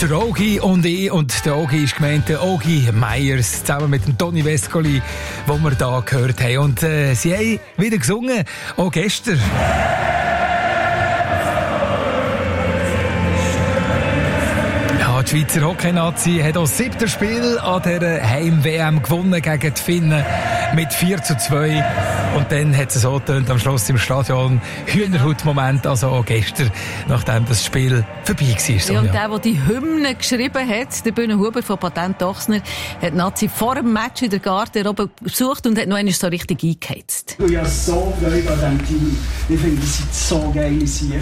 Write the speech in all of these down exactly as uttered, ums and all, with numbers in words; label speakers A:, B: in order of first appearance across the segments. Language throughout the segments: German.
A: Der Ogi und ich, und der Ogi ist gemeint, der Ogi Meyers, zusammen mit dem Toni Vescoli, den wir da gehört haben. Und äh, sie haben wieder gesungen, auch gestern. Die Schweizer Hockey-Nazi hat auch das siebte Spiel an dieser Heim-W M gewonnen gegen die Finnen mit vier zu zwei. Und dann hat es so getönt am Schluss im Stadion. Hühnerhaut-Moment, also auch gestern, nachdem das Spiel vorbei war. So,
B: ja, und
A: ja.
B: der, der die Hymne geschrieben hat, der Bühne Huber von Patent Ochsner, hat die Nazi vor dem Match in der Garderobe besucht und hat noch einmal so richtig eingeheizt.
C: Ich habe so Freude an diesem Team. Ich finde, das sind so geile Sicher.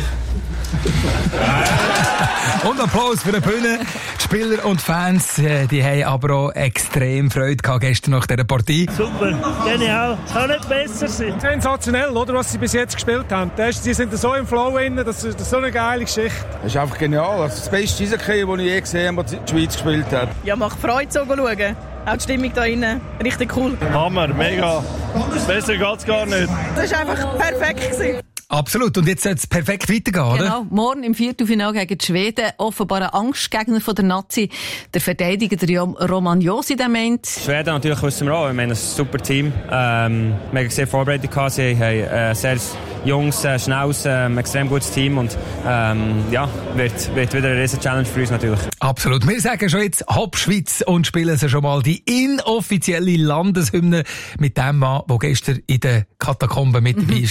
A: Und Applaus für die Bühne. Die Spieler und Fans, die haben aber auch extrem Freude gehabt gestern nach dieser Partie.
D: Super, genial. Kann nicht besser sein.
E: Sensationell, oder, was sie bis jetzt gespielt haben. Sie sind so im Flow drin, das ist so eine geile Geschichte.
F: Das ist einfach genial. Das ist das beste Eishockey, das ich je gesehen habe, was die Schweiz gespielt hat.
G: Ja, macht Freude, so zu schauen. Auch die Stimmung da innen, richtig cool.
D: Hammer, mega. Besser geht's gar nicht.
G: Das war einfach perfekt gewesen.
A: Absolut. Und jetzt soll es perfekt weitergehen, oder?
B: Genau. Morgen im Viertelfinale gegen die Schweden. Offenbar ein Angstgegner von der Nazi. Der Verteidiger, der Roman Josi, der meint.
H: Schweden natürlich wissen wir auch. Ich meine, das ist ein super Team. Ähm, wir haben sehr vorbereitet gehabt. Sie haben äh, sehr junges, äh, schnelles, äh, extrem gutes Team. Und ähm, ja, wird, wird wieder eine riesen Challenge für uns natürlich.
A: Absolut. Wir sagen schon jetzt Hopp Schweiz und spielen sie schon mal die inoffizielle Landeshymne mit dem Mann, der gestern in den Katakomben mit dabei war.